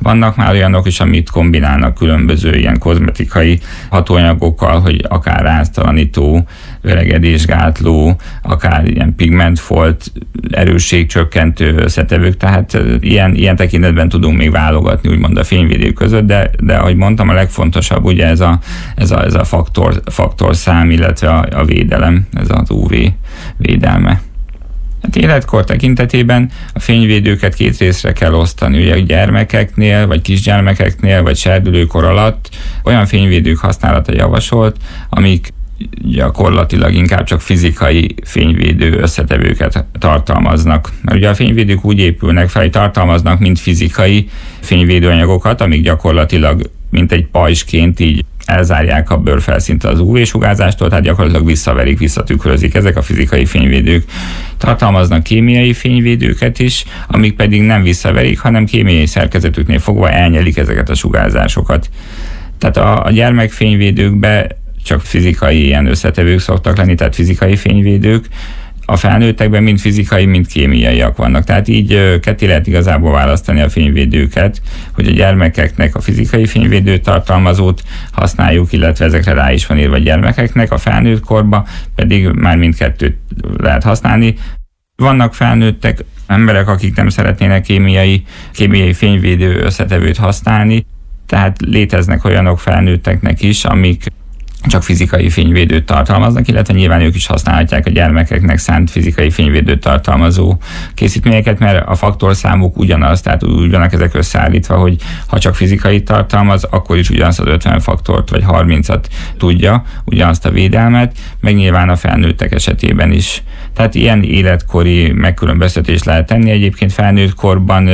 Vannak már olyanok is, amit kombinálnak különböző ilyen kozmetikai hatóanyagokkal, hogy akár ráztalanító, öregedésgátló, akár ilyen pigmentfolt, erősségcsökkentő összetevők, tehát ilyen tekintetben tudunk még válogatni úgymond a fényvédők között, de ahogy mondtam, a legfontosabb ugye ez a faktorszám, illetve a védelem, ez az UV védelme. Hát életkor tekintetében a fényvédőket 2 részre kell osztani. Ugye a gyermekeknél, vagy kisgyermekeknél, vagy serdülőkor alatt olyan fényvédők használata javasolt, amik gyakorlatilag inkább csak fizikai fényvédő összetevőket tartalmaznak. Mert ugye a fényvédők úgy épülnek fel, hogy tartalmaznak mind fizikai fényvédőanyagokat, amik gyakorlatilag mint egy pajzsként így elzárják a bőrfelszínt az UV-sugárzástól, tehát gyakorlatilag visszaverik, visszatükrözik. Ezek a fizikai fényvédők. Tartalmaznak kémiai fényvédőket is, amik pedig nem visszaverik, hanem kémiai szerkezetüknél fogva elnyelik ezeket a sugárzásokat. Tehát a gyermekfényvédőkbe csak fizikai ilyen összetevők szoktak lenni, tehát fizikai fényvédők. A felnőttekben mind fizikai, mind kémiaiak vannak. Tehát így ketté lehet igazából választani a fényvédőket, hogy a gyermekeknek a fizikai fényvédő tartalmazót használjuk, illetve ezekre rá is van írva a gyermekeknek, a felnőtt korban pedig már mindkettőt lehet használni. Vannak felnőttek, emberek, akik nem szeretnének kémiai fényvédő összetevőt használni, tehát léteznek olyanok felnőtteknek is, amik csak fizikai fényvédőt tartalmaznak, illetve nyilván ők is használhatják a gyermekeknek szánt fizikai fényvédőt tartalmazó készítményeket, mert a faktorszámuk ugyanaz, tehát ugyanak ezek összeállítva, hogy ha csak fizikai tartalmaz, akkor is ugyanazt az 50 faktort vagy 30-at tudja, ugyanazt a védelmet, meg nyilván a felnőttek esetében is. Tehát ilyen életkori megkülönböztetést lehet tenni. Egyébként felnőtt korban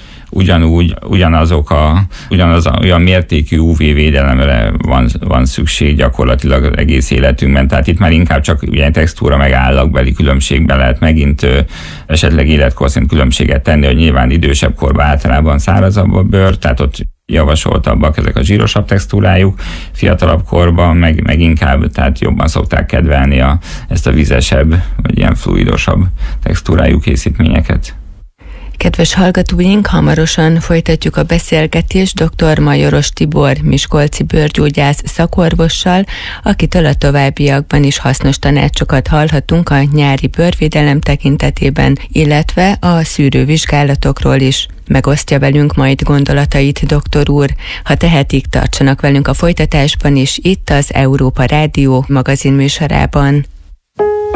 olyan mértékű UV-védelemre van szükség gyakorlatilag az egész életünkben. Tehát itt már inkább csak ilyen textúra meg állagbeli különbségben lehet megint esetleg életkor szerint különbséget tenni, hogy nyilván idősebb korban általában szárazabb a bőr, tehát ott javasoltabbak ezek a zsírosabb textúrájuk, fiatalabb korban meg inkább, tehát jobban szokták kedvelni ezt a vizesebb, vagy ilyen fluidosabb textúrájú készítményeket. Kedves hallgatóink, hamarosan folytatjuk a beszélgetést dr. Majoros Tibor miskolci bőrgyógyász szakorvossal, akitől a továbbiakban is hasznos tanácsokat hallhatunk a nyári bőrvédelem tekintetében, illetve a szűrővizsgálatokról is. Megosztja velünk majd gondolatait, doktor úr. Ha tehetik, tartsanak velünk a folytatásban is, itt az Európa Rádió magazinműsorában.